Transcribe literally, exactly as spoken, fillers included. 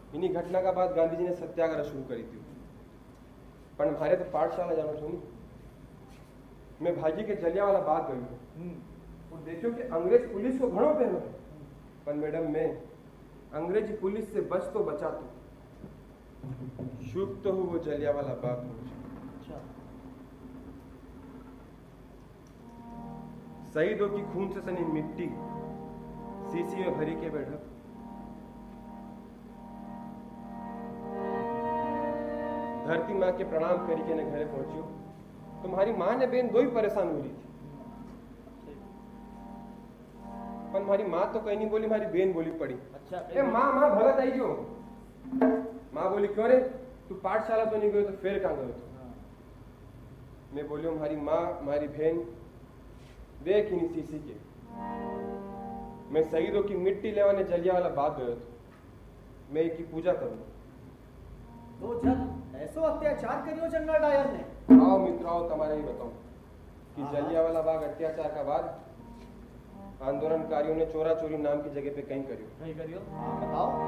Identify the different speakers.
Speaker 1: इन्हीं घटना का बाद गांधी जी ने सत्याग्रह शुरू करी थी। पर मारे तो पाठशाला जाना छो नहीं। मैं भाजी के जलियांवाला बाग गई हूँ और देखियो कि अंग्रेज पुलिस को घणो पहनो है। पर मैडम मैं अंग्रेजी पुलिस से बच तो बचा तो शुभ तो हूँ वो जलियांवाला बाग पहुंचा। शहीदों की खून से सनी मिट्टी सीसी में भरी के बैठक। धरती माँ के प्रणाम करी के ने घरे पहुंचियो। तुम्हारी माँ ने बेन दो ही परेशान हो रही थी। पर हमारी माँ तो कहीं नहीं बोली, हमारी बेन बोली पड़ी। अच्छा ए माँ माँ भगत आई जो। माँ बोली क्यों रे तू पाठशाला तो नहीं गयो तो फिर कहाँ गयो तो? हाँ। मैं बोलियो हमारी माँ हमारी बहन देख ही नहीं सीसी के मैं शहीदों की मिट्टी लेवाने जलियांवाला बाग गयो तो मैं की पूजा करूँ।
Speaker 2: तो जब ऐसो अत्याचार करियो जनरल डायर ने?
Speaker 1: आओ मित्र आओ तुम्हारे ही बताऊं कि जलियांवाला बाग अत्याचार का बाद आंदोलनकारियों ने चोरा चोरी नाम की जगह पे कहीं करियो।
Speaker 2: कहीं करियो? हाँ बताओ।